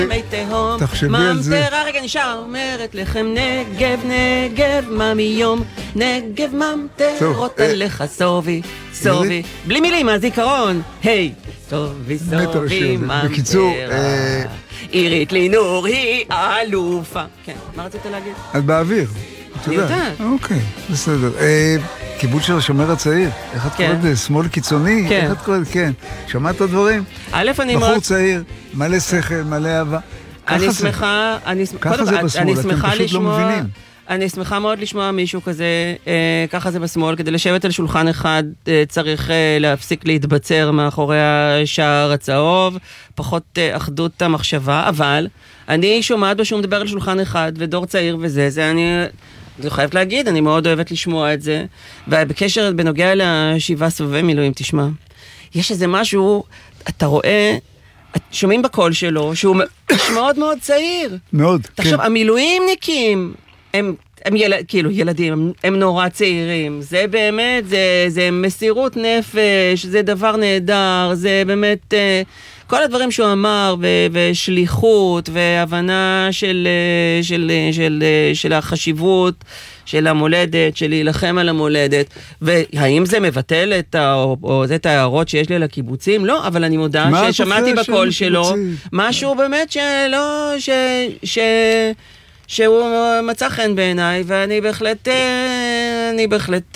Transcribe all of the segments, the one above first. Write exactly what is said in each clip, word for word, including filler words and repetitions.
מי תהום, תחשבי על זה. ממטרה, רגע נשאר, אומרת לכם נגב, נגב, ממי יום, נגב ממטרות עליך, סובי, סובי, בלי מילים, הזיכרון, היי, טובי, סובי, ממטרה. בקיצור, עירית לינור היא אלופה. כן, מה רצית להגיד? את באוויר. אני יודעת. אוקיי, בסדר. קיבוץ של השומר הצעיר. איך את קוראת זה? שמאל קיצוני? איך את קוראת? כן. שמעת דברים? א', אני בחור צעיר, מלא שכל, מלא אהבה. אני שמחה, ככה זה בשמאל, אתם פשוט לא מבינים. אני שמחה מאוד לשמוע מישהו כזה, אה, ככה זה בשמאל, כדי לשבת על שולחן אחד אה, צריך אה, להפסיק להתבצר מאחורי השער הצהוב, פחות אה, אחדות המחשבה, אבל אני שומעת בשום מדבר על שולחן אחד, ודור צעיר וזה, זה אני, אני חייבת להגיד, אני מאוד אוהבת לשמוע את זה, ובקשר בנוגע לשבעה סבבי מילואים, תשמע, יש איזה משהו, אתה רואה, שומעים בקול שלו, שהוא מאוד מאוד צעיר. מאוד, כן. תחשוב, המילואימניקים, הם, הם יל, כאילו ילדים, הם, הם נורא צעירים, זה באמת, זה, זה מסירות נפש, זה דבר נהדר, זה באמת, כל הדברים שהוא אמר, ו, ושליחות, והבנה של, של, של, של החשיבות, של המולדת, של להילחם על המולדת, והאם זה מבטל את, או, או את ההערות שיש לי לקיבוצים? לא, אבל אני מודה ששמעתי בקול שלו, משהו באמת שלא, ש... ש שהוא מצא חן בעיניי, ואני בהחלט, אני בהחלט,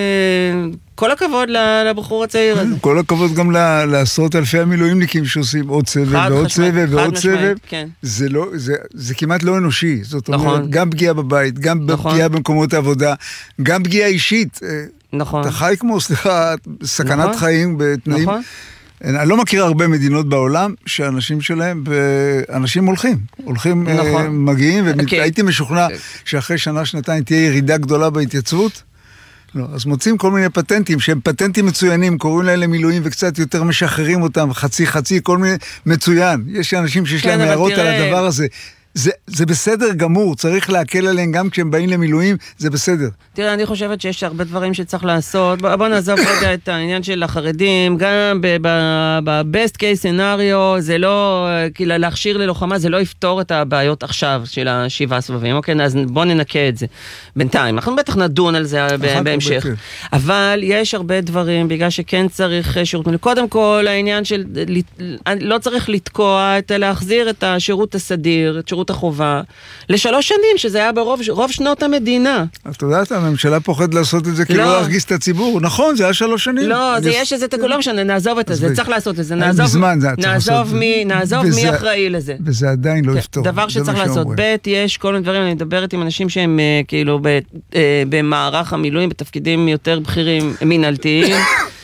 כל הכבוד לבחור הצעיר הזה. כל הכבוד גם לעשרות אלפי המילואימניקים שעושים עוד סבב ועוד סבב ועוד סבב. זה לא, זה כמעט לא אנושי. זאת אומרת, גם פגיעה בבית, גם פגיעה במקומות העבודה, גם פגיעה אישית. נכון. אתה חי כמו, סליחה, סכנת חיים בתנאים. נכון. אני לא מכיר הרבה מדינות בעולם שאנשים שלהם, אנשים הולכים, הולכים, נכון. מגיעים, והייתי משוכנע שאחרי שנה, שנתיים תהיה ירידה גדולה בהתייצבות. לא, אז מוצאים כל מיני פטנטים, שהם פטנטים מצוינים, קוראים להם למילואים וקצת יותר משחררים אותם, חצי חצי, כל מיני מצוין. יש אנשים שיש להם הערות על הדבר הזה. זה, זה בסדר גמור, צריך להקל עליהם גם כשהם באים למילואים, זה בסדר. תראה, אני חושבת שיש הרבה דברים שצריך לעשות, בוא, בוא נעזוב רגע את העניין של החרדים, גם ב-best case scenario, זה לא, כאילו להכשיר ללוחמה, זה לא יפתור את הבעיות עכשיו של השבעה סבבים, אוקיי, אז בוא ננקה את זה בינתיים, אנחנו בטח נדון על זה בהמשך, אבל יש הרבה דברים, בגלל שכן צריך שירות מילואים, קודם כל העניין של, לא צריך לתקוע, את להחזיר את השירות הסדיר, את שירות החובה, לשלוש שנים, שזה היה ברוב רוב שנות המדינה. את יודעת, הממשלה פוחד לעשות את זה, כי לא להרגיס את הציבור. נכון, זה היה שלוש שנים. לא, זה יש איזה תקול, לא משנה, נעזוב את זה, צריך לעשות את זה. נעזוב מי אחראי לזה. וזה עדיין לא יפתור. דבר שצריך לעשות. ב' יש כל מיני דברים, אני מדברת עם אנשים שהם כאילו במערך המילואים, בתפקידים יותר בכירים, מנהלתיים.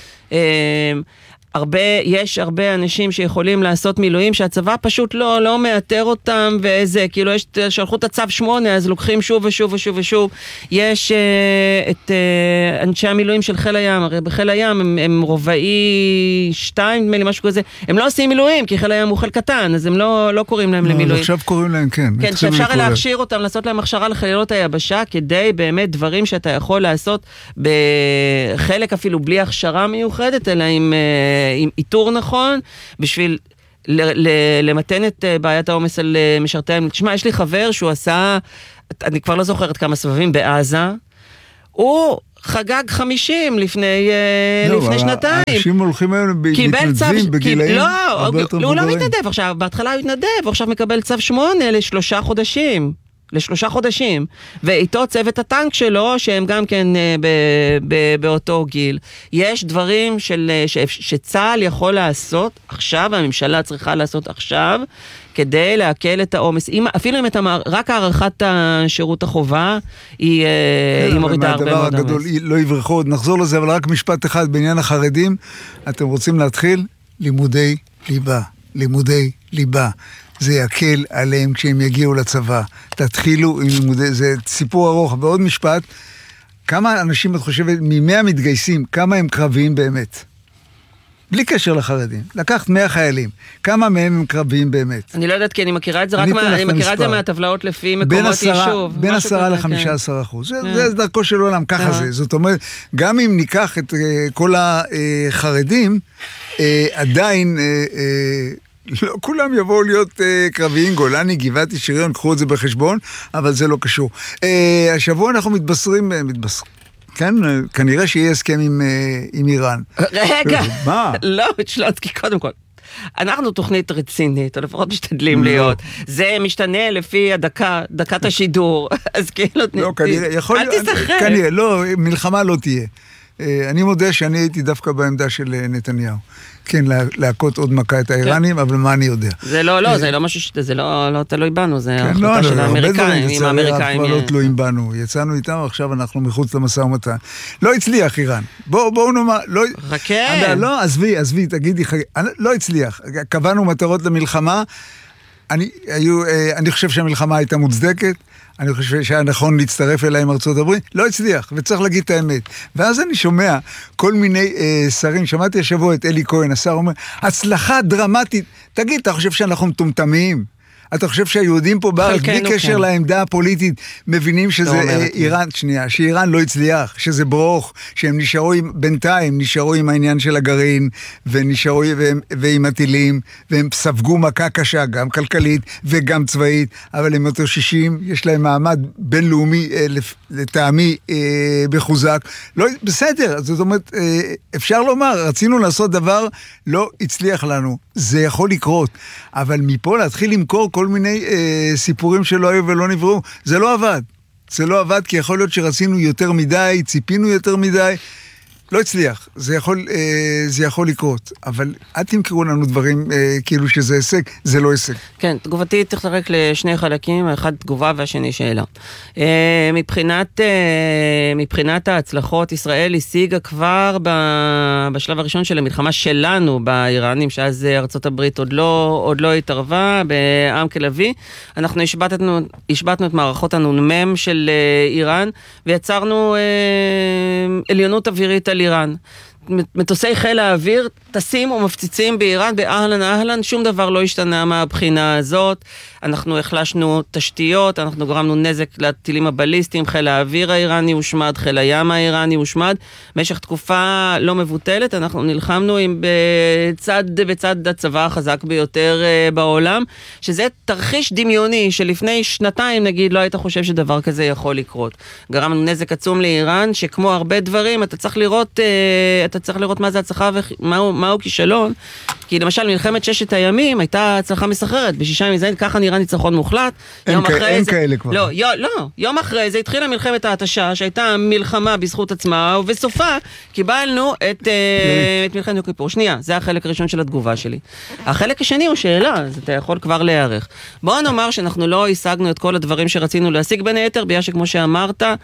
הרבה, יש הרבה אנשים שיכולים לעשות מילואים שהצבא פשוט לא, לא מאתר אותם ואיזה, כאילו יש, שלחו את הצו שמונה, אז לוקחים שוב ושוב ושוב ושוב. יש uh, את uh, אנשי המילואים של חיל הים, הרי בחיל הים הם, הם רובעי שתיים, נדמה לי משהו כזה, הם לא עושים מילואים, כי חיל הים הוא חיל קטן, אז הם לא, לא קוראים להם לא, למילואים. עכשיו קוראים להם, כן. כן, שאפשר להכשיר אותם, לעשות להם הכשרה לחיילות היבשה, כדי באמת דברים שאתה יכול לעשות בחלק אפילו בלי הכשרה מיוחדת, אלא עם... עם איתור נכון, בשביל למתן את בעיית העומס על משרתיהם. תשמע, יש לי חבר שהוא עשה, אני כבר לא זוכרת כמה סבבים בעזה, הוא חגג חמישים לפני, לא, לפני שנתיים. אנשים הולכים היום מתנדבים בגילאים לא, הוא לא מתנדב עכשיו, בהתחלה הוא התנדב, הוא עכשיו מקבל צו שמונה לשלושה חודשים. לשלושה חודשים, ואיתו צוות הטנק שלו, שהם גם כן ב, ב, באותו גיל. יש דברים של, ש, שצה"ל יכול לעשות עכשיו, הממשלה צריכה לעשות עכשיו, כדי להקל את העומס. אפילו אם את המער, רק הערכת השירות החובה, היא, כן, היא מורידה הרבה מאוד העומס. הגדול, לא יברחו עוד, נחזור לזה, אבל רק משפט אחד בעניין החרדים, אתם רוצים להתחיל? לימודי ליבה. לימודי ליבה. זה יקל עליהם כשהם יגיעו לצבא. תתחילו עם לימודי, זה סיפור ארוך. בעוד משפט, כמה אנשים את חושבת, ממאה מתגייסים, כמה הם קרביים באמת? בלי קשר לחרדים. לקחת מאה חיילים. כמה מהם הם קרביים באמת? אני לא יודעת, כי אני מכירה את זה, רק מה, אני מכירה את זה מהטבלאות לפי מקומות יישוב. בין עשרה לחמישה עשר אחוז. זה דרכו של עולם, ככה זה. זאת אומרת, גם אם ניקח את כל החרדים, עדיין... לא כולם יבואו להיות uh, קרביים, גולני, גבעתי, שריון, קחו את זה בחשבון, אבל זה לא קשור. Uh, השבוע אנחנו מתבשרים, uh, מתבשרים. כן, כנראה שיהיה הסכם עם, uh, עם איראן. רגע, מה? לא, שלונסקי, קודם כל. אנחנו תוכנית רצינית, או לפחות משתדלים להיות. זה משתנה לפי הדקה, דקת השידור. אז כאילו, לא, כנראה, יכול להיות, אל תסחרר. כנראה, לא, מלחמה לא תהיה. אני מודה שאני הייתי דווקא בעמדה של נתניהו. כן, להכות עוד מכה את האיראנים, אבל מה אני יודע? זה לא, לא, זה לא משהו, זה לא תלוי בנו, זה החלטה של האמריקאים, עם האמריקאים. כבר לא תלויים בנו, יצאנו איתם, עכשיו אנחנו מחוץ למשא ומתן. לא הצליח איראן. בואו נאמר, לא... חכה. לא, עזבי, עזבי, תגידי, לא הצליח. קבענו מטרות למלחמה, אני חושב שהמלחמה הייתה מוצדקת, אני חושב שהיה נכון להצטרף אליי עם ארצות הברית, לא הצליח, וצריך להגיד את האמת. ואז אני שומע כל מיני אה, שרים, שמעתי השבוע את אלי כהן, השר אומר, הצלחה דרמטית, תגיד, אתה חושב שאנחנו מטומטמים? אתה חושב שהיהודים פה בארץ, בלי קשר כן. לעמדה הפוליטית, מבינים שזה לא איראן, שנייה, שאיראן לא הצליח, שזה ברוך, שהם נשארו עם, בינתיים נשארו עם העניין של הגרעין, ונשארו והם, ועם הטילים, והם ספגו מכה קשה, גם כלכלית וגם צבאית, אבל הם מתאוששים, יש להם מעמד בינלאומי, אה, לטעמי, אה, בחוזק. לא, בסדר, זאת אומרת, אה, אפשר לומר, רצינו לעשות דבר, לא הצליח לנו. זה יכול לקרות, אבל מפה להתחיל למכור כל מיני אה, סיפורים שלא היו ולא נבראו, זה לא עבד. זה לא עבד כי יכול להיות שרצינו יותר מדי, ציפינו יותר מדי, לא הצליח. זה יכול, אה, זה יכול לקרות, אבל אל תמכרו לנו דברים אה, כאילו שזה הישג, זה לא הישג. כן, תגובתי תחלק לשני חלקים, אחד תגובה והשני שאלה. אה, מבחינת, אה, מבחינת ההצלחות, ישראל השיגה כבר ב, בשלב הראשון של המלחמה שלנו באיראנים, שאז ארצות הברית עוד לא, עוד לא התערבה, בעם כלבי. אנחנו השבטנו, השבטנו את מערכות הנונמם של אה, איראן, ויצרנו אה, עליונות אווירית על איראן. מטוסי חיל האוויר טסים ומפציצים באיראן באהלן אהלן, שום דבר לא השתנה מהבחינה הזאת. אנחנו החלשנו תשתיות, אנחנו גרמנו נזק לטילים הבליסטיים, חיל האוויר האיראני הושמד, חיל הים האיראני הושמד. במשך תקופה לא מבוטלת, אנחנו נלחמנו עם בצד, בצד הצבא החזק ביותר בעולם, שזה תרחיש דמיוני שלפני שנתיים נגיד לא היית חושב שדבר כזה יכול לקרות. גרמנו נזק עצום לאיראן, שכמו הרבה דברים אתה צריך לראות, אתה צריך לראות מה זה הצלחה ומהו מהו כישלון, כי למשל מלחמת ששת הימים הייתה הצלחה מסחררת, בשישה ימים זה ככה נראה ניצחון מוחלט. אין, כ- אין זה, כאלה כבר. לא, יו, לא, יום אחרי זה התחילה מלחמת ההתשה, שהייתה מלחמה בזכות עצמה, ובסופה קיבלנו את, אה, את מלחמת יום כיפור. שנייה, זה החלק הראשון של התגובה שלי. החלק השני הוא שאלה, אז אתה יכול כבר להיערך. בואו נאמר שאנחנו לא השגנו את כל הדברים שרצינו להשיג בין היתר, בגלל שכמו שאמרת, אה,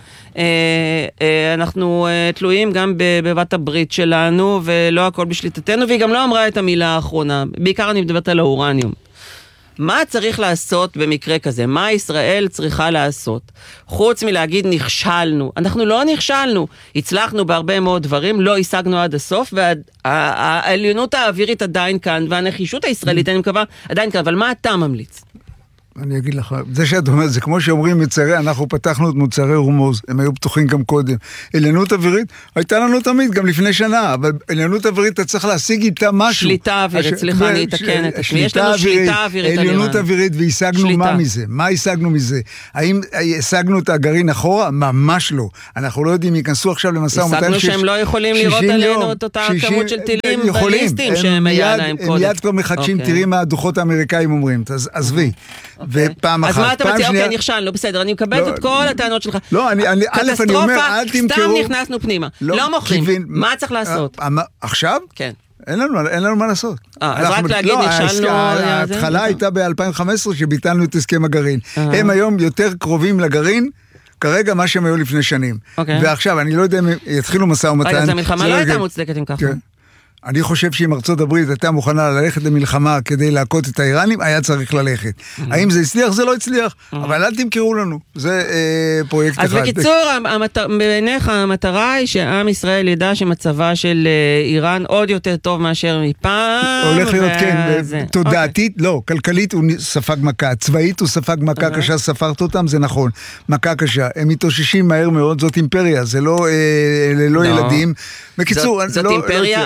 אה, אנחנו אה, תלויים גם בבת הברית שלנו, ולא הכל בשליטתנו, והיא גם לא אמרה את המילה האחרונה. בעיקר אני מדברת על האורניום. מה צריך לעשות במקרה כזה? מה ישראל צריכה לעשות? חוץ מלהגיד נכשלנו. אנחנו לא נכשלנו. הצלחנו בהרבה מאוד דברים, לא השגנו עד הסוף, והעליונות האווירית עדיין כאן, והנחישות הישראלית, אני מקווה, עדיין כאן. אבל מה אתה ממליץ? אני אגיד לך, זה שאת אומרת, זה כמו שאומרים מצרי, אנחנו פתחנו את מוצרי רומוז, הם היו פתוחים גם קודם. עליונות אווירית הייתה לנו תמיד, גם לפני שנה, אבל עליונות אווירית אתה צריך להשיג איתה משהו. שליטה אווירית, סליחה, אני אתקן את עצמי. יש לנו שליטה אווירית על איראן. עליונות אווירית, והשגנו מה מזה? מה השגנו מזה? האם השגנו את הגרעין אחורה? ממש לא. אנחנו לא יודעים, ייכנסו עכשיו למשא ומתן. השגנו שהם לא יכולים לראות עלינו את אותה כמות של טילים בליסטיים שהם היה להם קודם. הם מיד כבר מחדשים, תראי מה הדוחות האמריקאים אומרים, אז עזבי. ופעם אחת, אז מה אתה מציע? אוקיי, נכשלנו, בסדר, אני מקבלת את כל הטענות שלך. לא, אני, א', אני אומר, אל תמכרו. סתם נכנסנו פנימה, לא מוכרים. מה צריך לעשות? עכשיו? כן. אין לנו, אין לנו מה לעשות. אז רק להגיד, נכשלנו... ההתחלה הייתה ב-אלפיים וחמש עשרה שביטלנו את הסכם הגרעין. הם היום יותר קרובים לגרעין, כרגע מה שהם היו לפני שנים. ועכשיו, אני לא יודע אם יתחילו משא ומתן. רגע, אז המלחמה לא הייתה מוצדקת אם ככה. אני חושב שאם ארצות הברית הייתה מוכנה ללכת למלחמה כדי להכות את האיראנים, היה צריך ללכת. האם זה הצליח? זה לא הצליח. אבל אל תמכרו לנו. זה פרויקט אחד. אז בקיצור, בעיניך המטרה היא שעם ישראל ידע שמצבה של איראן עוד יותר טוב מאשר מפעם. הולך להיות, כן. תודעתית, לא. כלכלית הוא ספג מכה. צבאית הוא ספג מכה קשה, ספרת אותם, זה נכון. מכה קשה. הם מתאוששים מהר מאוד, זאת אימפריה. זה לא ילדים. בקיצור, זאת אימפריה ענייה.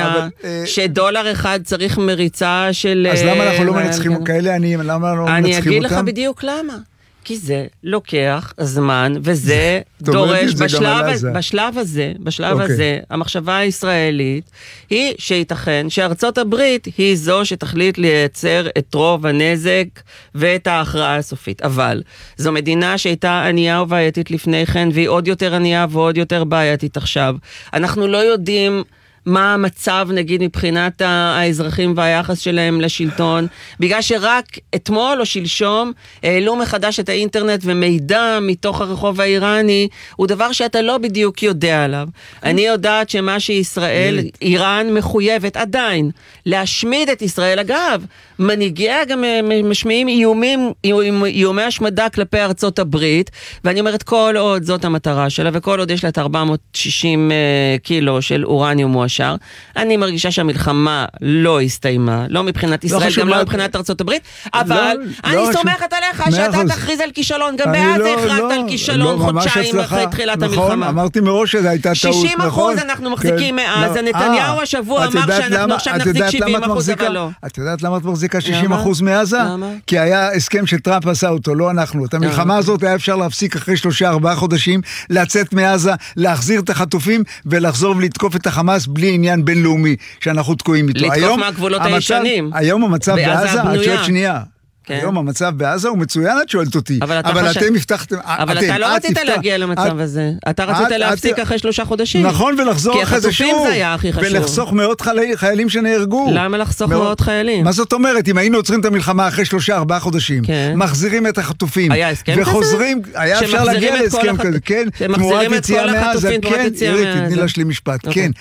שדולר אחד צריך מריצה של... אז למה אנחנו לא מנצחים כאלה עניים? למה לא מנצחים אותם? אני אגיד לך בדיוק למה. כי זה לוקח זמן, וזה דורש, בשלב, בשלב הזה, בשלב okay. הזה, המחשבה הישראלית היא שייתכן שארצות הברית היא זו שתחליט לייצר את רוב הנזק ואת ההכרעה הסופית. אבל זו מדינה שהייתה ענייה ובעייתית לפני כן, והיא עוד יותר ענייה ועוד יותר בעייתית עכשיו. אנחנו לא יודעים... מה המצב, נגיד, מבחינת האזרחים והיחס שלהם לשלטון, בגלל שרק אתמול או שלשום העלו מחדש את האינטרנט ומידע מתוך הרחוב האיראני, הוא דבר שאתה לא בדיוק יודע עליו. אני יודעת שמה שישראל, איראן מחויבת עדיין להשמיד את ישראל. אגב, מנהיגיה גם משמיעים איומים, איומי השמדה כלפי ארצות הברית, ואני אומרת, כל עוד זאת המטרה שלה, וכל עוד יש לה את ארבע מאות ושישים קילו של אורניום מועשר, אני מרגישה שהמלחמה לא הסתיימה, לא מבחינת ישראל, גם לא מבחינת ארצות הברית, אבל אני סומכת עליך שאתה תכריז על כישלון, גם בעזה הכרזת על כישלון חודשיים אחרי תחילת המלחמה. אמרתי מראש שזה הייתה טעות, שישים אחוז אנחנו מחזיקים מעזה, נתניהו השבוע אמר שאנחנו עכשיו נחזיק שבעים אחוז, אבל לא. את יודעת למה את מחזיקה שישים אחוז מעזה? כי היה הסכם שטראמפ עשה אותו, לא אנחנו. את המלחמה הזאת היה אפשר להפסיק אחרי שלושה ארבעה חודשים, לצאת מעזה, להחזיר את החטופים ולחזור ולתקוף את החמאס בלי עניין בינלאומי שאנחנו תקועים איתו. לתקוף מהגבולות הישנים. היום המצב בעזה, את שואלת שנייה. היום המצב בעזה הוא מצוין, את שואלת אותי. אבל אתם הבטחתם... אבל אתה לא רצית להגיע למצב הזה. אתה רצית להפסיק אחרי שלושה חודשים. נכון, ולחזור אחרי זה שוב. כי החטופים זה היה הכי חשוב. ולחסוך מאות חיילים שנהרגו. למה לחסוך מאות חיילים? מה זאת אומרת? אם היינו עוצרים את המלחמה אחרי שלושה ארבעה חודשים, מחזירים את החטופים. היה הסכם כזה? וחוזרים, היה אפשר להגיע להסכם כזה, כן. שמחזירים את כל החטופים תמורת יציאה מעזה. תתני לה שלי משפט. כן,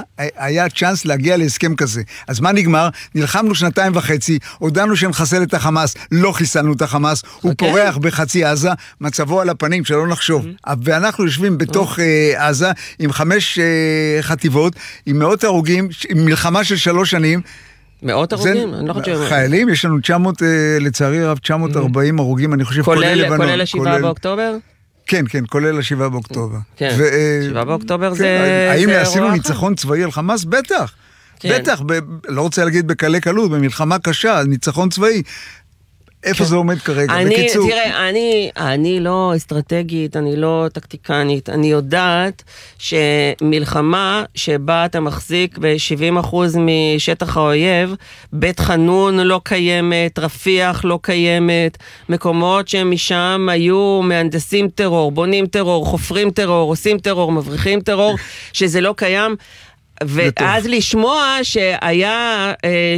היה צ'אנס להגיע להסכם כזה. אז מה נגמר? נלחמנו שנתיים וחצי, הודענו שנחסל את החמאס, לא חיסלנו את החמאס, הוא פורח בחצי עזה, מצבו על הפנים, שלא נחשוב. ואנחנו יושבים בתוך עזה עם חמש חטיבות, עם מאות הרוגים, עם מלחמה של שלוש שנים. מאות הרוגים? חיילים, יש לנו תשע מאות, לצערי רב, תשע מאות וארבעים הרוגים, אני חושב, כולל לבנון. כולל השבעה באוקטובר? כן, כן, כולל השבעה באוקטובר. כן, שבעה באוקטובר זה... האם עשינו ניצחון צבאי על חמאס? בטח. בטח, לא רוצה להגיד בקלי קלות, במלחמה קשה, ניצחון צבאי. איפה זה עומד כרגע? בקיצור. תראה, אני, אני לא אסטרטגית, אני לא טקטיקנית, אני יודעת שמלחמה שבה אתה מחזיק ב-שבעים אחוז משטח האויב, בית חנון לא קיימת, רפיח לא קיימת, מקומות שמשם היו מהנדסים טרור, בונים טרור, חופרים טרור, עושים טרור, מבריחים טרור, שזה לא קיים. ואז לשמוע שהיה,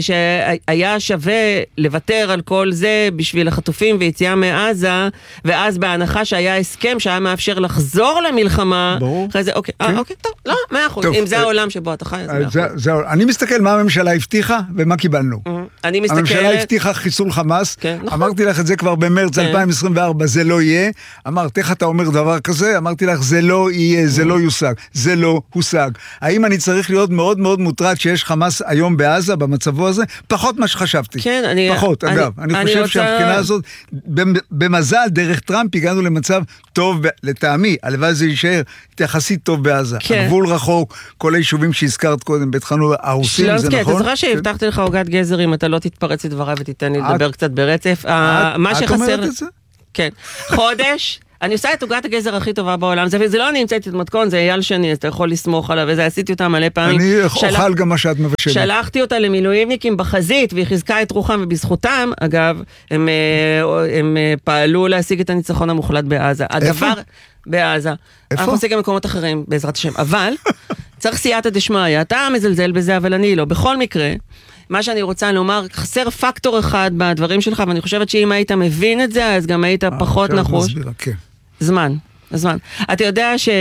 שהיה שווה לוותר על כל זה בשביל החטופים ויציאה מעזה, ואז בהנחה שהיה הסכם שהיה מאפשר לחזור למלחמה, ברור. אחרי זה, אוקיי, אה, אוקיי, טוב, לא, מאה אחוז, אם זה העולם שבו אתה חי, אז מאה אחוז. אני מסתכל מה הממשלה הבטיחה ומה קיבלנו. אני מסתכל... הממשלה הבטיחה חיסול חמאס, אמרתי לך את זה כבר במרץ אלפיים עשרים וארבע, זה לא יהיה, אמרת, איך אתה אומר דבר כזה? אמרתי לך, זה לא יהיה, זה לא יושג, זה לא הושג. האם אני צריך להיות מאוד מאוד מוטרד שיש חמאס היום בעזה, במצבו הזה, פחות מה שחשבתי. כן, אני... פחות, אני, אגב. אני, אני חושב רוצה... שהבחינה הזאת, במזל, דרך טראמפ, הגענו למצב טוב, לטעמי, הלוואי זה יישאר, יחסית טוב בעזה. כן. הגבול רחוק, כל היישובים שהזכרת קודם, בית חנון, הרוסים, זה נכון? אתה זוכר שהבטחתי לך עוגת גזר, אם אתה לא תתפרץ לדבריי ותיתן לי לדבר קצת ברצף. את אומרת את זה? כן. חודש... אני עושה את עוגת הגזר הכי טובה בעולם, זה, וזה לא אני המצאתי את מתכון, זה אייל שני, אז אתה יכול לסמוך עליו, וזה עשיתי אותה מלא פעמים. אני אוכל גם מה שאת מבשלת. שלחתי אותה למילואימניקים בחזית, והיא חיזקה את רוחם, ובזכותם, אגב, הם, הם פעלו להשיג את הניצחון המוחלט בעזה. הדבר... בעזה. איפה? אנחנו עושים גם מקומות אחרים, בעזרת השם. אבל, צריך סייעתא דשמיא, אתה מזלזל בזה, אבל אני לא. בכל מקרה, מה שאני רוצה לומר, חסר פקטור אחד בדברים שלך, ואני חושבת שאם היית מבין את זה, אז גם היית פחות נחוש. זמן, זמן. אתה יודע ש...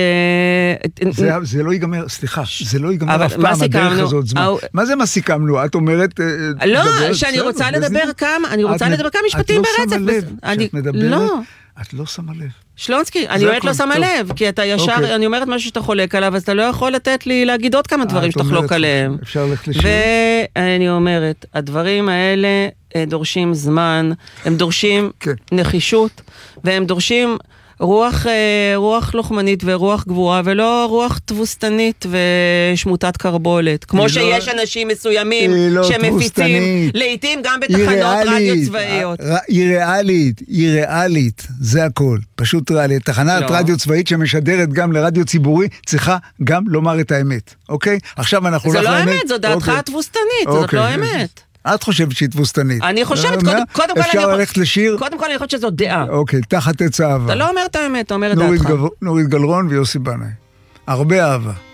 זה, זה לא ייגמר, סליחה, זה לא ייגמר אף פעם, הדרך הזאת זמן. מה זה מה סיכמנו? את אומרת... לא, שאני רוצה לדבר כמה, אני רוצה לדבר כמה משפטים ברצף. את לא שמה לב, כשאת מדברת, את לא שמה לב. שלונסקי, אני באמת לא שמה לב, כי אתה ישר, אני אומרת משהו שאתה חולק עליו, אז אתה לא יכול לתת לי להגיד עוד כמה דברים שאתה חלוק עליהם. אפשר ללכת לשם. ואני אומרת, הדברים האלה דורשים זמן, הם דורשים נחישות, והם דורשים רוח, רוח לוחמנית ורוח גבורה, ולא רוח תבוסתנית ושמוטת קרבולת. כמו שיש לא, אנשים מסוימים לא שמפיצים, לעתים גם בתחנות רדיו צבאיות. היא ריאלית, היא ריאלית, זה הכל. פשוט ריאלית. תחנת לא. רדיו צבאית שמשדרת גם לרדיו ציבורי, צריכה גם לומר את האמת. אוקיי? עכשיו אנחנו זה לא האמת, זו דעתך התבוסתנית, אוקיי. זאת לא האמת. את חושבת שהיא תבוסתנית. אני חושבת, קודם, קודם כל אפשר ללכת לשיר? קודם כל אני חושבת שזו דעה. אוקיי, תחת עץ אהבה. אתה לא אומר את האמת, אתה אומר את דעתך. נורית גלרון ויוסי בנאי. הרבה אהבה.